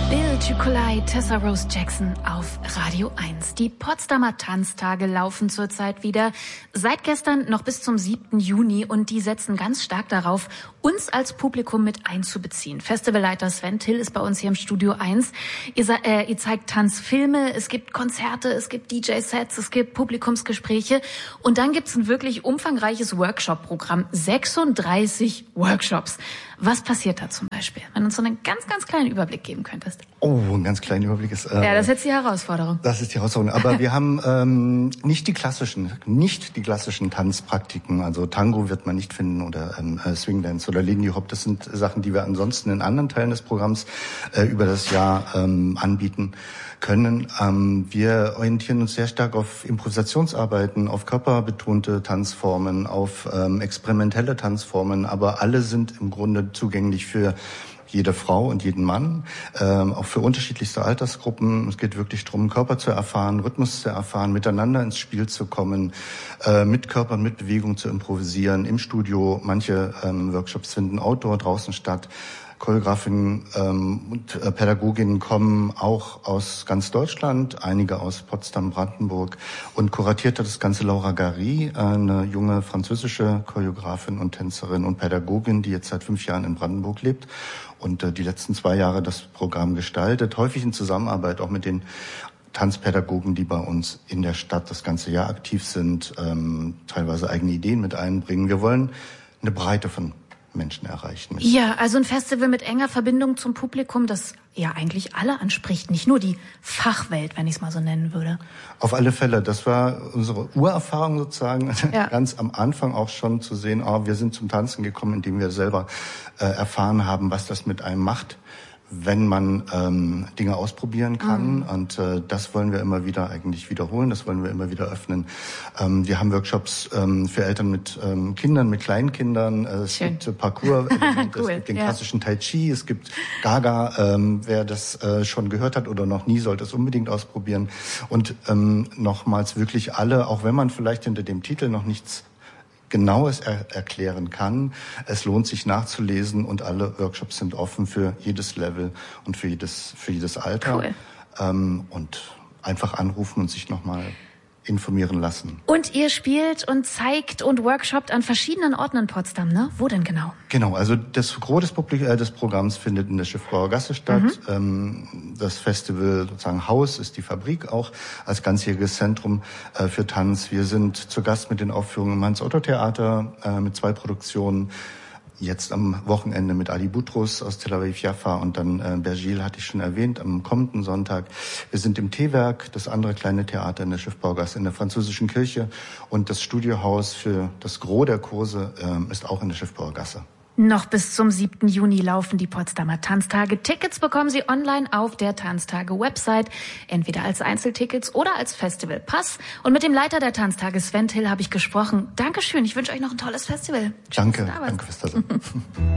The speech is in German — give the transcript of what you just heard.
Nikolai, Tessa Rose Jackson auf Radio 1. Die Potsdamer Tanztage laufen zurzeit wieder. Seit gestern noch bis zum 7. Juni und die setzen ganz stark darauf, uns als Publikum mit einzubeziehen. Festivalleiter Sven Till ist bei uns hier im Studio 1. Ihr zeigt Tanzfilme, es gibt Konzerte, es gibt DJ-Sets, es gibt Publikumsgespräche und dann gibt's ein wirklich umfangreiches Workshop-Programm. 36 Workshops. Was passiert da zum Beispiel? Wenn du uns so einen ganz, ganz kleinen Überblick geben könntest. Oh, ein ganz kleiner Überblick ist... ja, das ist jetzt die Herausforderung. Das ist die Herausforderung. Aber wir haben nicht die klassischen Tanzpraktiken. Also Tango wird man nicht finden oder Swingdance oder Lindy Hop. Das sind Sachen, die wir ansonsten in anderen Teilen des Programms über das Jahr anbieten können. Wir orientieren uns sehr stark auf Improvisationsarbeiten, auf körperbetonte Tanzformen, auf experimentelle Tanzformen, aber alle sind im Grunde zugänglich für jede Frau und jeden Mann, auch für unterschiedlichste Altersgruppen. Es geht wirklich darum, Körper zu erfahren, Rhythmus zu erfahren, miteinander ins Spiel zu kommen, mit Körper, mit Bewegung zu improvisieren, im Studio. Manche Workshops finden outdoor draußen statt. Choreografinnen und Pädagoginnen kommen auch aus ganz Deutschland, einige aus Potsdam, Brandenburg. Und kuratiert hat das Ganze Laura Gary, eine junge französische Choreografin und Tänzerin und Pädagogin, die jetzt seit 5 Jahren in Brandenburg lebt und die letzten 2 Jahre das Programm gestaltet, häufig in Zusammenarbeit auch mit den Tanzpädagogen, die bei uns in der Stadt das ganze Jahr aktiv sind, teilweise eigene Ideen mit einbringen. Wir wollen eine Breite von Menschen erreichen. Ja, also ein Festival mit enger Verbindung zum Publikum, das ja eigentlich alle anspricht, nicht nur die Fachwelt, wenn ich es mal so nennen würde. Auf alle Fälle, das war unsere Urerfahrung sozusagen, ja. Ganz am Anfang auch schon zu sehen, wir sind zum Tanzen gekommen, indem wir selber erfahren haben, was das mit einem macht, wenn man Dinge ausprobieren kann. Und das wollen wir immer wieder eigentlich wiederholen, das wollen wir immer wieder öffnen. Wir haben Workshops für Eltern mit Kindern, mit Kleinkindern. Es gibt Parkour, cool. Es gibt den klassischen Tai Chi, es gibt Gaga. Wer das schon gehört hat oder noch nie, sollte es unbedingt ausprobieren. Und nochmals wirklich alle, auch wenn man vielleicht hinter dem Titel noch nichts Genaues erklären kann. Es lohnt sich nachzulesen und alle Workshops sind offen für jedes Level und für jedes Alter. Cool. Und einfach anrufen und sich nochmal informieren lassen. Und ihr spielt und zeigt und workshoppt an verschiedenen Orten in Potsdam, ne? Wo denn genau? Genau, also das Gros des Programms findet in der Schiffbauer Gasse statt. Das Festival, sozusagen Haus, ist die Fabrik auch als ganzjähriges Zentrum für Tanz. Wir sind zu Gast mit den Aufführungen im Hans-Otto-Theater mit 2 Produktionen. Jetzt am Wochenende mit Ali Boutros aus Tel Aviv Jaffa und dann Bergil hatte ich schon erwähnt, am kommenden Sonntag. Wir sind im Teewerk, das andere kleine Theater in der Schiffbaugasse, in der französischen Kirche. Und das Studiohaus für das Gros der Kurse ist auch in der Schiffbaugasse. Noch bis zum 7. Juni laufen die Potsdamer Tanztage. Tickets bekommen Sie online auf der Tanztage-Website, entweder als Einzeltickets oder als Festivalpass. Und mit dem Leiter der Tanztage, Sven Till, habe ich gesprochen. Dankeschön, ich wünsche euch noch ein tolles Festival. Danke fürs Dasein.